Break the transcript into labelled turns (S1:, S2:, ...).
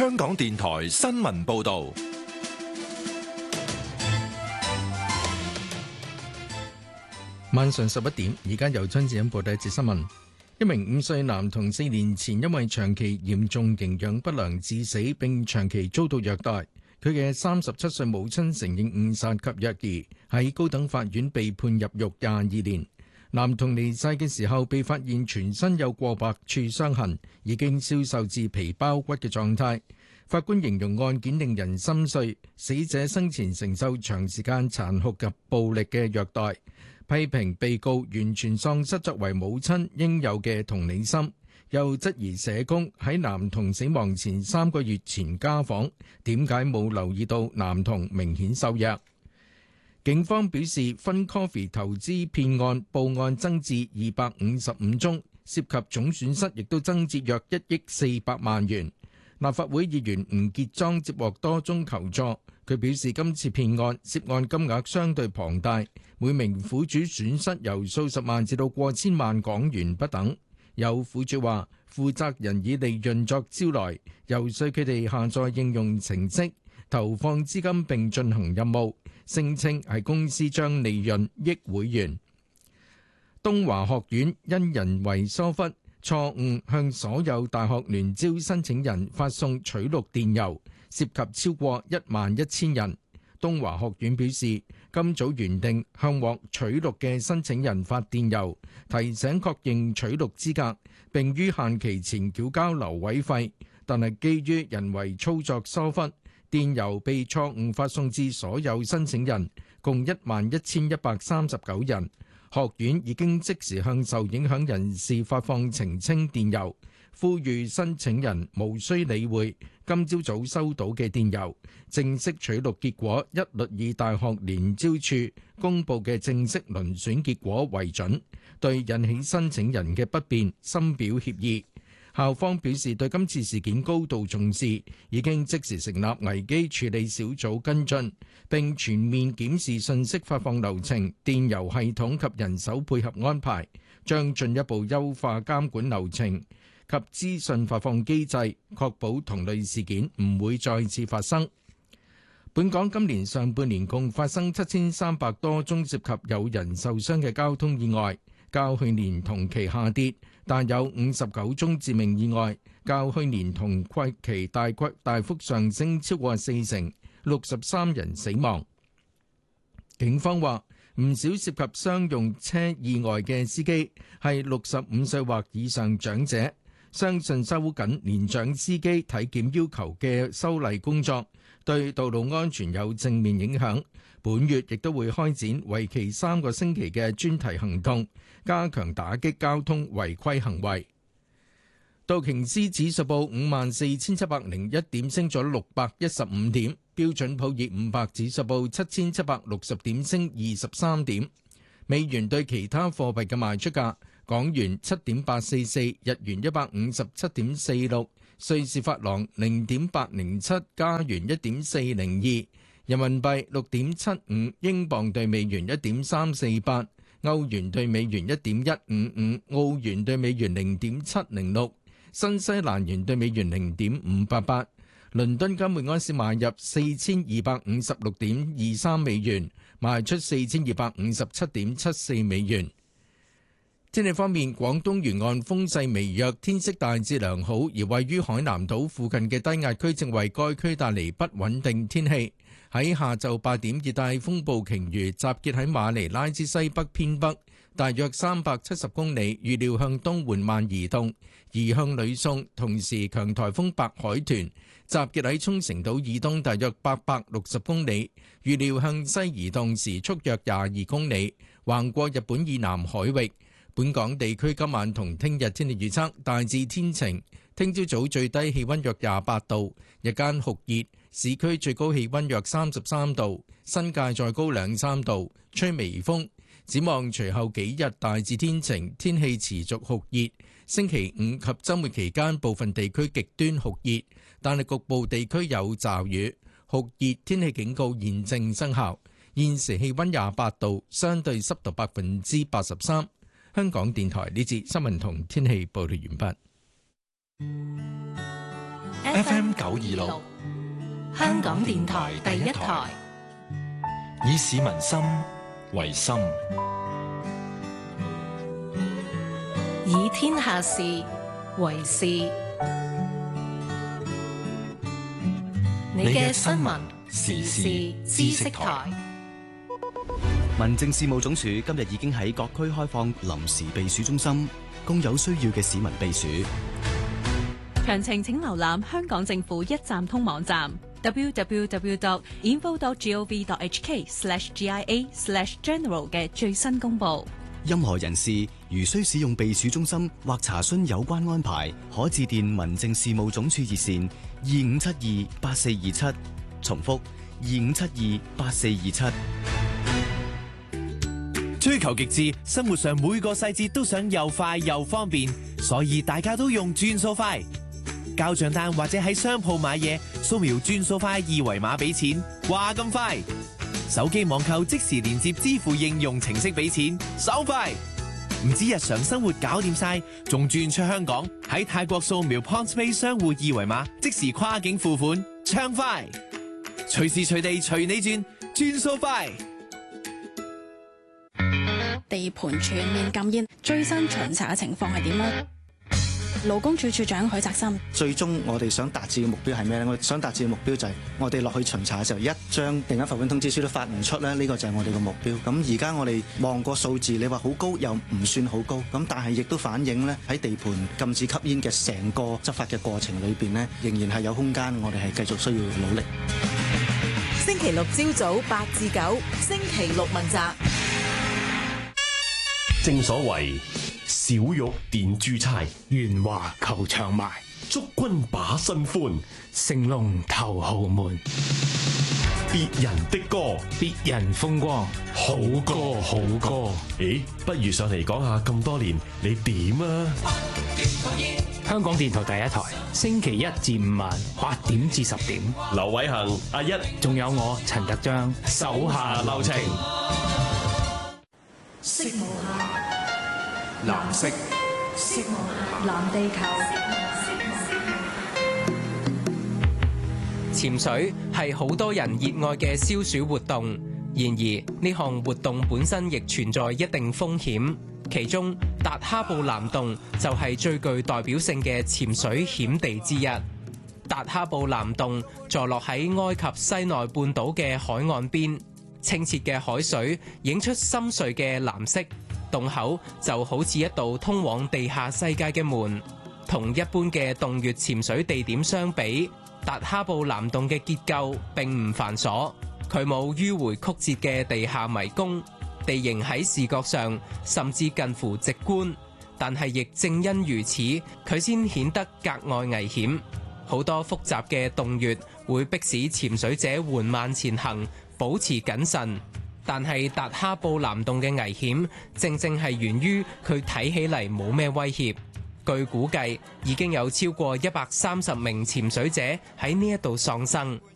S1: 香港電台新聞報道。
S2: 晚上11點，而家由張子欣報第一節新聞。一名5歲男童4年前因為長期嚴重營養不良致死，並長期遭到虐待。佢嘅37歲母親承認誤殺及虐兒，喺高等法院被判入獄22年。男童離世嘅時候被發現全身有過百處傷痕，已經消瘦至皮包骨嘅狀態。法官形容案件令人心碎，死者生前承受長時間殘酷及暴力嘅虐待，批評被告完全喪失作為母親應有嘅同理心，又質疑社工喺男童死亡前3個月前家訪，點解冇留意到男童明顯瘦弱。警方表示，Fun Coffee 投資騙案報案增至255宗，涉及總損失亦都增至約1億400萬元。立法會議員吳傑莊接獲多宗求助，佢表示今次騙案涉案金額相對龐大，每名苦主損失由數十萬至到過千萬港元不等。有苦主話，負責人以利潤作招來，遊說佢哋下載應用程式，投放資金並進行任務，聲稱係公司將利潤益會員。東華學院因人為疏忽，錯誤向所有大學聯招申請人發送取錄電郵，涉及超過11000人。東華學院表示，今早原定向獲取錄嘅申請人發電郵，提醒確認取錄資格，並於限期前繳交留位費，但係基於人為操作疏忽，電郵被錯誤發送至所有申請人，共11139人。學院已經即時向受影響人士發放澄清電郵，呼籲申請人無需理會今朝早收到嘅電郵。正式取錄結果一律以大學聯招處公佈嘅正式遴選結果為準，對引起申請人嘅不便深表歉意。校方表示對今次事件高度重視，已經即時成立危機處理小組跟進，並全面檢視信息發放流程、電郵系統及人手配合安排，將進一步優化監管流程及資訊發放機制，確保同類事件唔會再次發生。本港今年上半年共發生7300多宗涉及有人受傷嘅交通意外，較去年同期下跌，但有59宗致命意外，較去年同期大幅上升超過40%，63人死亡。警方話，唔少涉及商用車意外嘅司機係65歲或以上長者，相信收緊年長司機體檢要求嘅修例工作，對道路安全有正面影響。本月亦都會開展為期3個星期嘅專題行動，加強打擊交通違規行為。道瓊斯指數報54,701點，升咗615點；標準普爾500指數報7760點，升23點。美元對其他貨幣嘅賣出價：港元7.844，日元157.46，瑞士法郎0.807，加元1.402。人民幣6.75，英鎊對美元1.348，歐元對美元1.155，澳元對美元0.706，新西蘭元對美元0.588。倫敦金每安士買入4256.23美元，賣出4257.74美元。天氣方面，廣東沿岸風勢微弱，天色大致良好，而位於海南島附近嘅低壓區正為該區帶嚟不穩定天氣。喺下晝8點，熱帶風暴鯨魚集結喺馬尼拉之西北偏北，大約370公里，預料向東緩慢移動，移向呂宋。同時，強颱風白海豚集結喺沖繩島以東大約860公里，預料向西移動，時速約22公里，橫過日本以南海域。本港地區今晚同聽日天氣預測大致天晴，聽朝早最低氣溫約28度，日間酷熱，市區最高氣溫約33度，新界再高2-3度，吹微風。展望隨後幾日大致天晴，天氣持續酷熱。星期五及週末期間部分地區極端酷熱，但係局部地區有驟雨。酷熱天氣警告現正生效。現時氣溫28度，相對濕度83%。香港電台呢節新聞同天氣報道完畢。
S1: FM 926，
S3: 香港電台第一台，
S1: 以市民心為心，
S3: 以天下事為事。你嘅新聞時事知識台。
S4: 民政事務總署今日已經喺各區開放臨時避暑中心，供有需要嘅市民避暑。
S5: 詳情請瀏覽香港政府一站通網站 www.info.gov.hk/GIA/general 嘅最新公佈。
S4: 任何人士如需使用避暑中心或查詢有關安排，可致電民政事務總署熱線25728427，重複25728427。
S6: 追求極致，生活上每個細節都想又快又方便，所以大家都用轉數快。交賬單或者喺商鋪買嘢，掃描轉數快二維碼俾錢，話咁快。手機網購即時連接支付應用程式俾錢，手快。唔止日常生活搞掂晒，仲轉出香港，喺泰國掃描 PointsPay 商戶二維碼，即時跨境付款，暢快。隨時隨地隨你轉，轉數快。
S7: 地盤全面禁煙，最新巡查嘅情況係點呢？勞工處處長許澤森，
S8: 最終我哋想達至嘅目標係咩呢？我哋想達至嘅目標就係我哋落去巡查嘅時候，一張定額罰款通知書都發唔出咧，呢個就係我哋嘅目標。咁而家我哋望個數字，你話好高又唔算好高，咁但係亦都反映呢，喺地盤禁止吸煙嘅成個執法嘅過程裏邊呢，仍然係有空間，我哋係繼續需要努力。
S9: 星期六朝早8至9，星期六問責。
S10: 正所謂小玉電珠釵，
S11: 圓華求長埋，
S10: 祝君把新歡，
S11: 成龍頭豪門。
S10: 別人的歌，
S11: 別人風光，好歌好歌。
S10: 咦，不如上嚟講下咁多年你點啊？
S11: 香港電台第一台，星期1至5晚8點至10點。
S10: 劉偉恒、阿一，
S11: 仲有我陳德章，
S10: 手下留情。
S3: 色無限，
S1: 藍色，
S3: 色無限，藍地球。
S12: 潛水係好多人熱愛嘅消暑活動，然而呢項活動本身亦存在一定風險。其中達哈布藍洞就係最具代表性嘅潛水險地之一。達哈布藍洞坐落喺埃及西奈半島嘅海岸邊。清澈嘅海水映出深邃嘅藍色，洞口就好似一道通往地下世界嘅門。同一般嘅洞穴潛水地點相比，達哈布藍洞嘅結構並唔繁瑣，佢冇迂迴曲折嘅地下迷宮，地形喺視覺上甚至近乎直觀。但係亦正因如此，佢先顯得格外危險。好多複雜嘅洞穴會迫使潛水者緩慢前行，保持謹慎，但係達哈布藍洞嘅危險正正係源於佢睇起嚟冇咩威脅。據估計，已經有超過130名潛水者喺呢一度喪生。